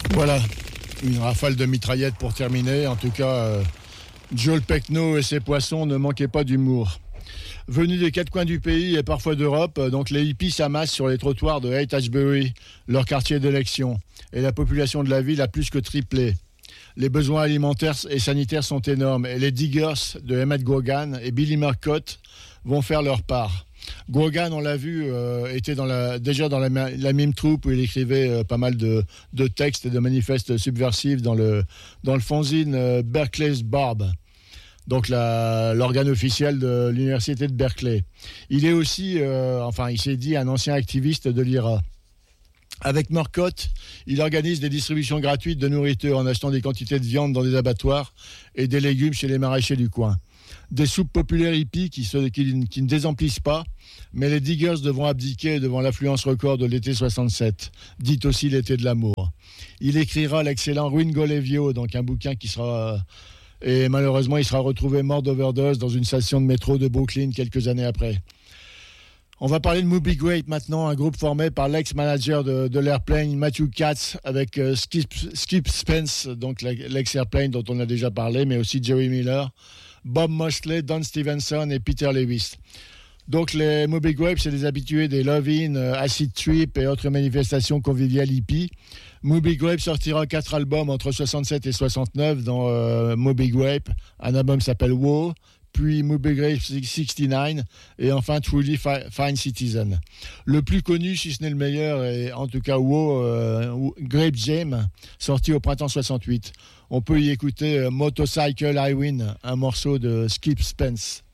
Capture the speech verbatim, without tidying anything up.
Voilà, une rafale de mitraillettes pour terminer. En tout cas, euh, Joel Pecno et ses poissons ne manquaient pas d'humour. Venus des quatre coins du pays et parfois d'Europe, donc les hippies s'amassent sur les trottoirs de Haight-Ashbury, leur quartier d'élection. Et la population de la ville a plus que triplé. Les besoins alimentaires et sanitaires sont énormes. Et les Diggers de Emmett Grogan et Billy Murcott vont faire leur part. Grogan, on l'a vu, euh, était dans la, déjà dans la, la même troupe où il écrivait euh, pas mal de, de textes et de manifestes subversifs dans le, dans le fanzine euh, Berkeley's Barb, donc la, l'organe officiel de l'université de Berkeley. Il est aussi, euh, enfin il s'est dit, un ancien activiste de l'I R A. Avec Murcott, il organise des distributions gratuites de nourriture en achetant des quantités de viande dans des abattoirs et des légumes chez les maraîchers du coin. Des soupes populaires hippies qui, se, qui, qui ne désemplissent pas, mais les Diggers devront abdiquer devant l'affluence record de l'été soixante-sept, dite aussi l'été de l'amour. Il écrira l'excellent Ringo Levio, donc un bouquin qui sera... Et malheureusement, il sera retrouvé mort d'overdose dans une station de métro de Brooklyn quelques années après. On va parler de Moby Grape maintenant, un groupe formé par l'ex-manager de, de l'Airplane, Matthew Katz, avec euh, Skip, Skip Spence, donc l'ex-Airplane dont on a déjà parlé, mais aussi Jerry Miller, Bob Mosley, Don Stevenson et Peter Lewis. Donc les Moby Grape, c'est des habitués des Love-In, euh, Acid Trip et autres manifestations conviviales hippies. Moby Grape sortira quatre albums entre soixante-sept et soixante-neuf dans euh, Moby Grape. Un album s'appelle Wow, puis Moby Grape soixante-neuf et enfin Truly Fine Citizen. Le plus connu, si ce n'est le meilleur, est en tout cas Wow, euh, Grape Jam, sorti au printemps soixante-huit. On peut y écouter euh, Motorcycle I Win, un morceau de Skip Spence.